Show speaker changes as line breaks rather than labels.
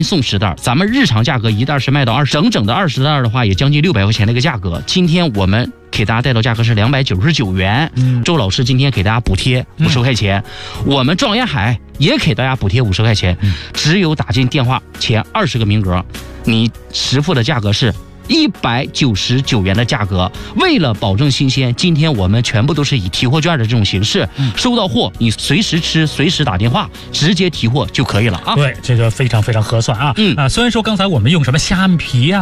送10袋，咱们日常价格1袋是卖到整的20袋的话，也将近600块钱的一个价格。今天我们给大家带到价格是299元，周老师今天给大家补贴50块钱，我们壮阳海也给大家补贴50块钱，只有打进电话前20个名额，你实付的价格是199元的价格。为了保证新鲜，今天我们全部都是以提货券的这种形式，收到货你随时吃，随时打电话，直接提货就可以了啊。
对，这个非常非常合算啊。虽然说刚才我们用什么虾米皮啊